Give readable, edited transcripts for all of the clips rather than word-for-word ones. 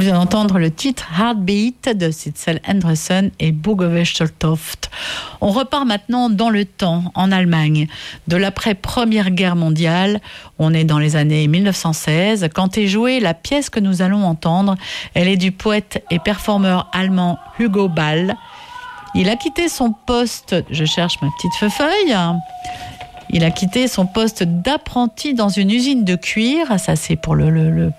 vient d'entendre le titre Heartbeat de Sitzel Andresen et Bogue Stoltoft. On repart maintenant dans le temps, en Allemagne. De l'après-première guerre mondiale, on est dans les années 1916, quand est jouée la pièce que nous allons entendre. Elle est du poète et performeur allemand Hugo Ball. Il a quitté son poste, je cherche ma petite feuille. Il a quitté son poste d'apprenti dans une usine de cuir, ça c'est pour la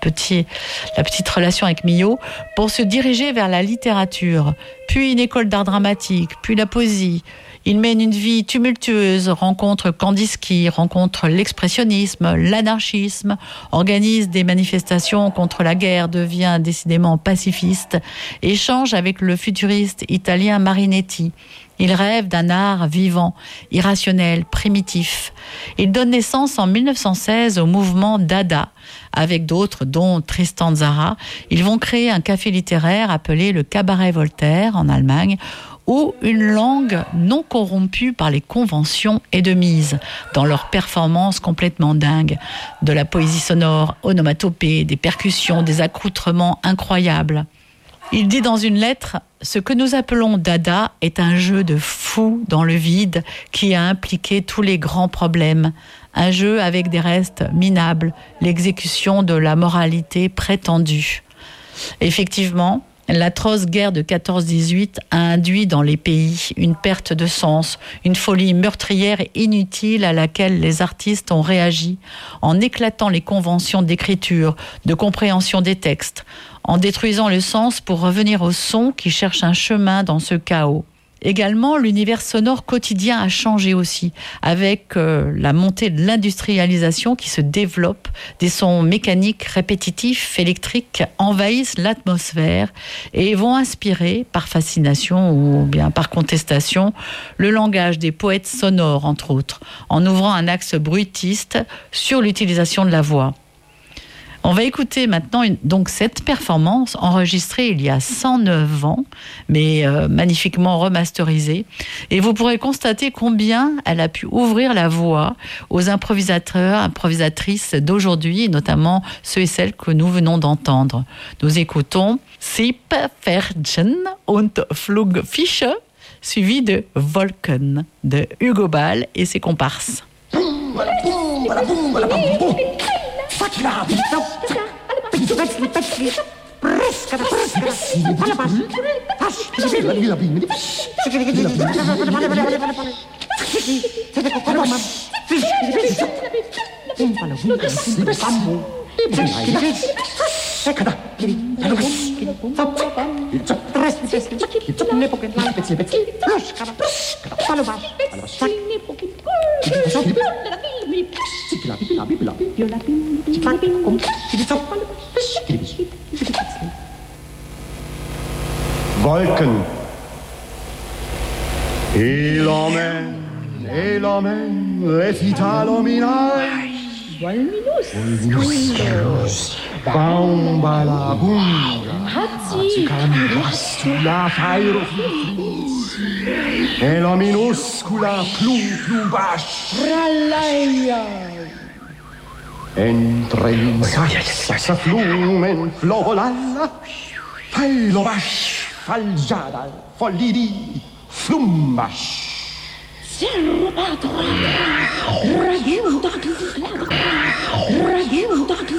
petite relation avec Millot, pour se diriger vers la littérature, puis une école d'art dramatique, puis la poésie. Il mène une vie tumultueuse, rencontre Kandinsky, rencontre l'expressionnisme, l'anarchisme, organise des manifestations contre la guerre, devient décidément pacifiste, échange avec le futuriste italien Marinetti. Il rêve d'un art vivant, irrationnel, primitif. Il donne naissance en 1916 au mouvement Dada. Avec d'autres, dont Tristan Tzara, ils vont créer un café littéraire appelé le Cabaret Voltaire en Allemagne, où une langue non corrompue par les conventions est de mise dans leurs performances complètement dingues. De la poésie sonore, onomatopée, des percussions, des accoutrements incroyables. Il dit dans une lettre « Ce que nous appelons Dada est un jeu de fou dans le vide qui a impliqué tous les grands problèmes. Un jeu avec des restes minables, l'exécution de la moralité prétendue. » Effectivement, l'atroce guerre de 14-18 a induit dans les pays une perte de sens, une folie meurtrière et inutile à laquelle les artistes ont réagi en éclatant les conventions d'écriture, de compréhension des textes, en détruisant le sens pour revenir au son qui cherche un chemin dans ce chaos. Également, l'univers sonore quotidien a changé aussi, avec la montée de l'industrialisation qui se développe. Des sons mécaniques, répétitifs, électriques envahissent l'atmosphère et vont inspirer, par fascination ou bien par contestation, le langage des poètes sonores, entre autres, en ouvrant un axe bruitiste sur l'utilisation de la voix. On va écouter maintenant donc cette performance enregistrée il y a 109 ans, mais magnifiquement remasterisée. Et vous pourrez constater combien elle a pu ouvrir la voie aux improvisateurs, improvisatrices d'aujourd'hui, notamment ceux et celles que nous venons d'entendre. Nous écoutons Sieb, Pferdchen und Flugfische, suivi de Wolken de Hugo Ball et ses comparses. Wolken. Il emmène, les Italominai. Volminus. Bambala bunga. Hatsikala fairo. E la minuscula plubash. Rallaya. Entre in sassa flumen florolalla. Failovash. Faljada, follidi, flumbash. Servador, ragium dagli,